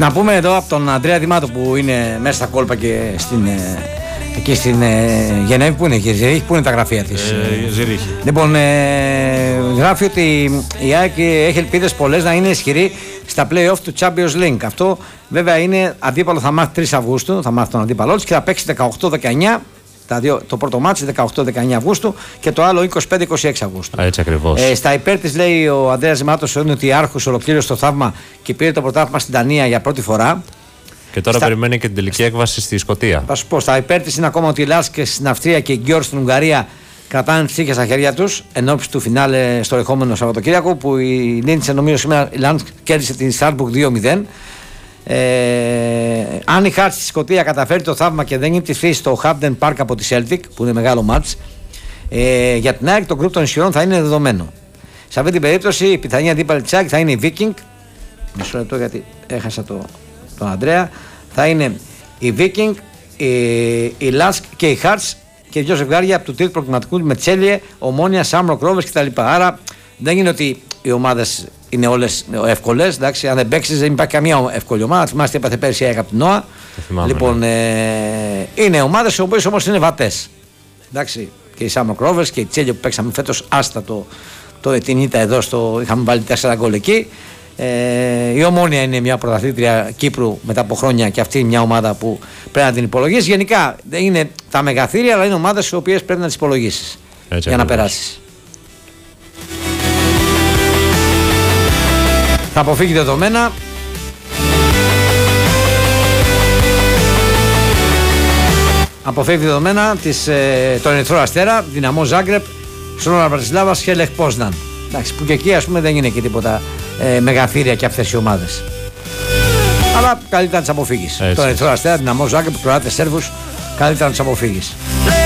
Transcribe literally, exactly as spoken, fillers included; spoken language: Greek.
Να πούμε εδώ από τον Αντρέα Δημάτο που είναι μέσα στα κόλπα και στην, εκεί στην Γενέβη, που είναι και Ζηρίχη, που είναι τα γραφεία της. Ε, Ζηρίχη. Λοιπόν, ε, γράφει ότι η ΑΕΚ έχει ελπίδες πολλές να είναι ισχυρή στα play-off του Champions League. Αυτό βέβαια είναι αντίπαλο, θα μάθει τρεις Αυγούστου, θα μάθει τον αντίπαλό της και θα παίξει δεκαοκτώ δεκαεννιά. Τα δύο, το πρώτο μάτσι δεκαοκτώ δεκαεννιά Αυγούστου και το άλλο είκοσι πέντε είκοσι έξι Αυγούστου. Έτσι ακριβώς. Ε, στα υπέρ της λέει ο Ανδρέας Ζημάτος ότι η Άρχους ολοκλήρωσε το θαύμα και πήρε το πρωτάθλημα στην Δανία για πρώτη φορά. Και τώρα στα... περιμένει και την τελική έκβαση στη Σκωτία. Θα σου πω, στα υπέρ της είναι ακόμα ότι η Λάσκε στην Αυστρία και η Γκιόρ στην Ουγγαρία κρατάνε τις τύχες στα χέρια τους εν ώψη του φινάλε στο ερχόμενο Σαββατοκύριακο, που η Λίντσε, νομίζω σήμερα η Λάνσκ κέρδισε την Στράσμπουργκ δύο μηδέν. Ε, αν η Χάρτς στη Σκωτία καταφέρει το θαύμα και δεν είναι τη φύση στο Hampden Park από τη Celtic, που είναι μεγάλο μάτς, ε, για την ΑΕΚ το γκρουπ των ισχυρών θα είναι δεδομένο. Σε αυτή την περίπτωση η πιθανή αντίπαλη της ΑΕΚ θα είναι η Viking. Μισό λεπτό γιατί έχασα το, τον Ανδρέα. Θα είναι η Viking, η, η Lask και η Hearts και δύο ζευγάρια από του τρίτου προκριματικού με Τσέλιε, Ομόνια, Σάμροκ, Ρόβες κτλ. Άρα δεν είναι ότι οι ομάδες είναι όλες εύκολες. Εντάξει, αν δεν παίξεις δεν υπάρχει καμία εύκολη ομάδα. Θυμάστε, έπαθε πέρσι η ΑΕΚ από την ΝΟΑ. Λοιπόν, ναι. ε, είναι ομάδες οι οποίες όμως είναι βατές. Εντάξει, και οι Σάμροκ, Ρόβες και η Τσέλιε που παίξαμε φέτος άστα το, το, την ήττα εδώ, στο, είχαμε βάλει τέσσερα γκολ εκεί. Ε, η Ομόνια είναι μια πρωταθλήτρια Κύπρου μετά από χρόνια και αυτή είναι μια ομάδα που πρέπει να την υπολογίσεις. Γενικά δεν είναι τα μεγαθύρια, αλλά είναι ομάδες οι οποίες πρέπει να τις υπολογίσεις για να περάσεις. Θα αποφύγει δεδομένα. Αποφεύγει δεδομένα της, ε, τον Ερυθρό Αστέρα, Δυναμό Ζάγκρεπ, Σλόνα Μπρατισλάβα και Λεχ Πόσναν. Εντάξει, που και εκεί ας πούμε δεν είναι και τίποτα ε, μεγαθύρια και αυτές οι ομάδες. Αλλά καλύτερα να τις αποφύγεις. Τον Ερυθρό Αστέρα, Δυναμό Ζάγκρεπ, Κροάτες, Σέρβους, καλύτερα να τις αποφύγεις.